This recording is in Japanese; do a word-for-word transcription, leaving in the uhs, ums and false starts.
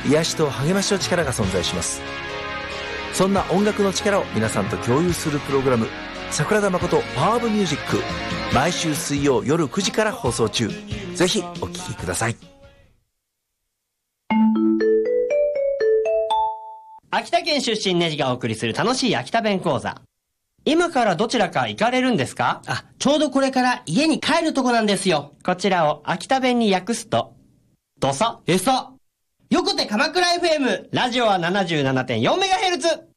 癒しと励ましの力が存在します。そんな音楽の力を皆さんと共有するプログラム、桜田誠パワーオブミュージック、毎週水曜夜くじから放送中。ぜひお聴きください。 秋田県出身ネジがお送りする楽しい秋田弁講座。今からどちらか行かれるんですか？ あ、ちょうどこれから家に帰るとこなんですよ。 こちらを秋田弁に訳すと、どさ、 えそ。よくて鎌倉 エフエム。 ラジオは ななじゅうななてんよんメガヘルツ。